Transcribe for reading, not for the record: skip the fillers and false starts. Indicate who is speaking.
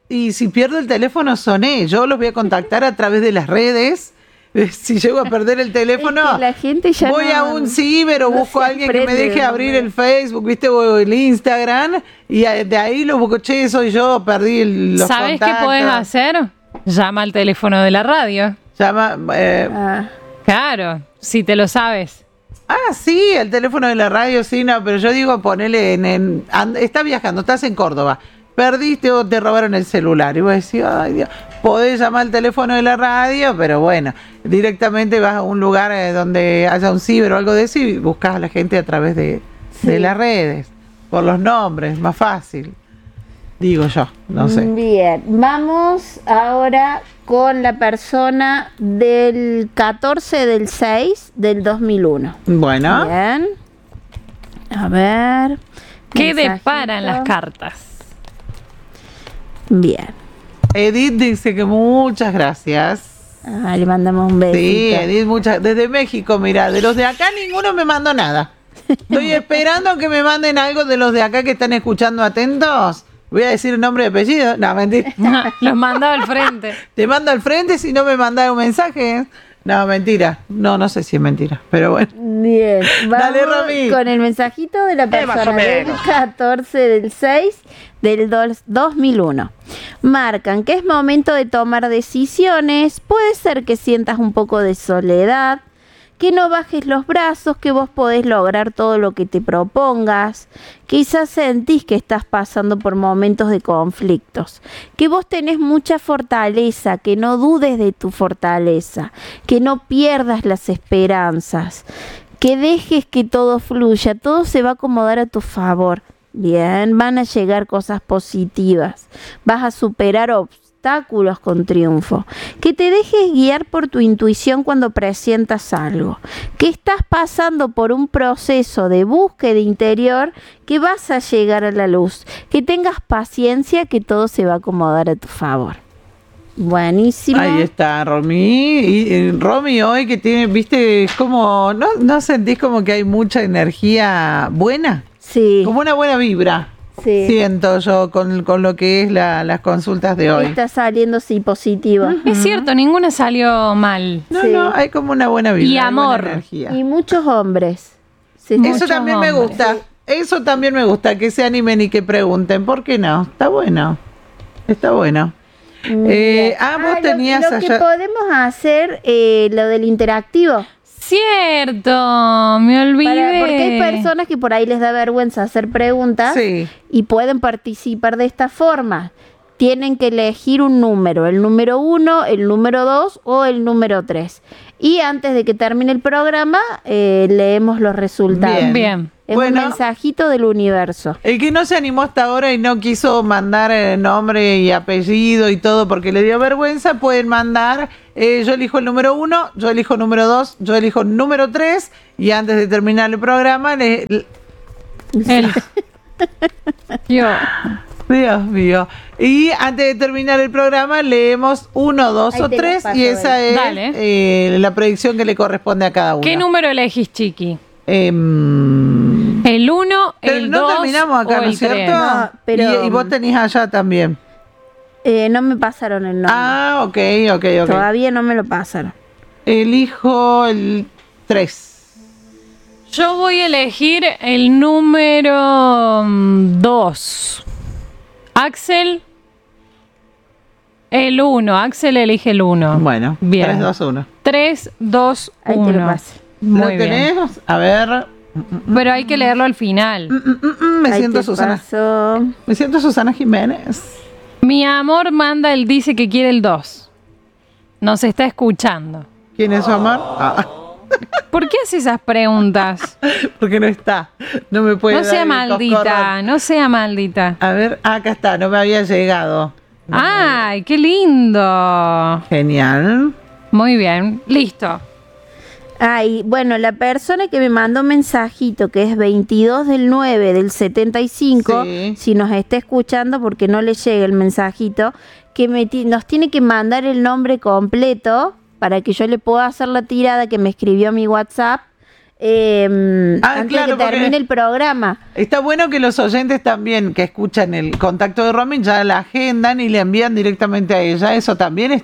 Speaker 1: y si pierdo el teléfono, soné. Yo los voy a contactar a través de las redes. Si llego a perder el teléfono,
Speaker 2: es que la gente ya
Speaker 1: voy a un ciber o busco a alguien que me deje abrir el Facebook, ¿viste? O el Instagram, y de ahí lo busco. Che, soy yo, perdí los
Speaker 3: ¿Sabes
Speaker 1: contactos.
Speaker 3: qué podés hacer? Llama al teléfono de la radio.
Speaker 1: Llama...
Speaker 3: Claro, si te lo sabes.
Speaker 1: Sí, el teléfono de la radio, sí, no, pero yo digo, ponele estás viajando, estás en Córdoba, perdiste o te robaron el celular, y vos decís, ay Dios, podés llamar al teléfono de la radio, pero bueno, directamente vas a un lugar donde haya un ciber o algo de eso y buscas a la gente a través de las redes, por los nombres, más fácil, digo yo, no sé.
Speaker 2: Bien, vamos ahora con la persona del 14/6/2001.
Speaker 1: Bueno.
Speaker 2: Bien. A ver.
Speaker 3: ¿Qué
Speaker 2: mensajito.
Speaker 3: deparan las cartas?
Speaker 2: Bien.
Speaker 1: Edith dice que muchas gracias.
Speaker 2: Le mandamos un besito.
Speaker 1: Sí, Edith, desde México, mira, de los de acá ninguno me mandó nada. Estoy esperando que me manden algo de los de acá que están escuchando atentos. Voy a decir nombre y apellido. No, mentira.
Speaker 3: Los manda al frente.
Speaker 1: Te mando al frente si no me mandas un mensaje. No, mentira. No sé si es mentira, pero bueno.
Speaker 2: Bien, vamos
Speaker 1: Dale, Romy.
Speaker 2: con el mensajito de la persona del 14/6/2001. Marcan que es momento de tomar decisiones, puede ser que sientas un poco de soledad, que no bajes los brazos, que vos podés lograr todo lo que te propongas. Quizás sentís que estás pasando por momentos de conflictos, que vos tenés mucha fortaleza, que no dudes de tu fortaleza, que no pierdas las esperanzas, que dejes que todo fluya, todo se va a acomodar a tu favor. Bien, van a llegar cosas positivas, vas a superar obstáculos con triunfo, que te dejes guiar por tu intuición cuando presientas algo, que estás pasando por un proceso de búsqueda interior, que vas a llegar a la luz, que tengas paciencia, que todo se va a acomodar a tu favor. Buenísimo.
Speaker 1: Ahí está, Romy. Y Romy hoy que tiene, viste, es como, ¿no sentís como que hay mucha energía buena?
Speaker 2: Sí.
Speaker 1: Como una buena vibra.
Speaker 2: Sí.
Speaker 1: Siento yo con lo que es las consultas de hoy.
Speaker 2: Está saliendo sí positivo.
Speaker 3: Es cierto, ninguna salió mal.
Speaker 1: No, hay como una buena vibra.
Speaker 3: Y
Speaker 1: hay buena
Speaker 3: amor.
Speaker 1: energía.
Speaker 2: Y muchos hombres. Sí,
Speaker 1: Eso también me gusta. Eso también me gusta, que se animen y que pregunten. ¿Por qué no? Está bueno. Está bueno. Vos tenías
Speaker 2: lo que
Speaker 1: allá...
Speaker 2: podemos hacer, lo del interactivo.
Speaker 3: Cierto, me olvidé.
Speaker 2: Porque hay personas que por ahí les da vergüenza hacer preguntas y pueden participar de esta forma. Tienen que elegir un número, el número 1, el número 2 o el número 3. Y antes de que termine el programa, leemos los resultados.
Speaker 3: Bien.
Speaker 2: Es un mensajito del universo.
Speaker 1: El que no se animó hasta ahora y no quiso mandar nombre y apellido y todo porque le dio vergüenza, pueden mandar, yo elijo el número 1, yo elijo el número 2, yo elijo el número 3 y antes de terminar el programa Dios mío. Y antes de terminar el programa leemos 1, 2 o 3 y esa es la predicción que le corresponde a cada uno.
Speaker 3: ¿Qué número elegís, Chiqui? El 1, el 2
Speaker 1: no terminamos acá,
Speaker 3: o
Speaker 1: ¿no
Speaker 3: el
Speaker 1: es cierto?
Speaker 3: 3.
Speaker 2: No, pero,
Speaker 1: y vos tenés allá también.
Speaker 2: No me pasaron el nombre.
Speaker 1: Ok.
Speaker 2: Todavía no me lo pasaron.
Speaker 1: Elijo el 3.
Speaker 3: Yo voy a elegir el número 2. Axel, el 1. Axel elige el 1.
Speaker 1: Bueno,
Speaker 3: bien.
Speaker 1: 3, 2, 1.
Speaker 3: 3, 2, 1.
Speaker 2: Ahí te lo pasé.
Speaker 1: ¿Lo tenemos? A ver.
Speaker 3: Pero hay que leerlo al final.
Speaker 1: Me siento Susana. Me siento Susana Jiménez.
Speaker 3: Mi amor manda el dice que quiere el 2. Nos está escuchando.
Speaker 1: ¿Quién es su amor?
Speaker 3: ¿Por qué hace esas preguntas?
Speaker 1: Porque no está. No me puede
Speaker 3: No sea maldita, no sea maldita.
Speaker 1: A ver, acá está, no me había llegado.
Speaker 3: ¡Ay, qué lindo!
Speaker 1: Genial.
Speaker 3: Muy bien, listo.
Speaker 2: Ay, bueno, la persona que me mandó un mensajito, que es 22/9/75, si nos está escuchando porque no le llega el mensajito, que nos tiene que mandar el nombre completo para que yo le pueda hacer la tirada que me escribió a mi WhatsApp antes
Speaker 1: claro,
Speaker 2: de que
Speaker 1: porque
Speaker 2: termine el programa.
Speaker 1: Está bueno que los oyentes también que escuchan el contacto de roaming ya la agendan y le envían directamente a ella. Eso también está